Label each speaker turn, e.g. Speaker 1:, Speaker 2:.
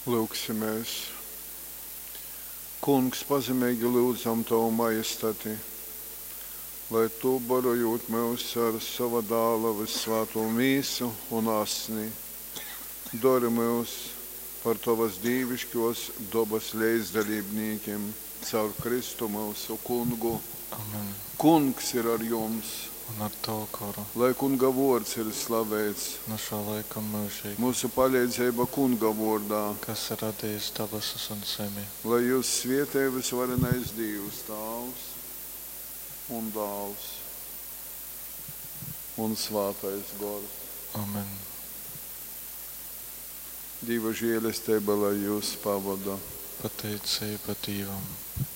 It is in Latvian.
Speaker 1: Lūksimies. Kungs, pazemīgi lūdzam Tavu majestati, lai Tu, barojot mūs ar sava dāla visvēto mīsu un asni, dari mūs par Tavas dīvišķos dobas līdzdalībniekiem caur Kristu mūsu kungu.
Speaker 2: Amen.
Speaker 1: Kungs ir ar jums,
Speaker 2: Un ar Tavu karu,
Speaker 1: lai Kunga vārds ir slavēts.
Speaker 2: no šā laika un mūžīgi,
Speaker 1: Mūsu palīdzība Kunga vārdā,
Speaker 2: kas ir radījis dabasas un zemi.
Speaker 1: lai Jūs svietē visvarenais Dievs, Tēvs un Dēls un Svētais Gars.
Speaker 2: Amen.
Speaker 1: Dieva žēlastība, lai jūs pavada.
Speaker 2: Pateicība Dievam.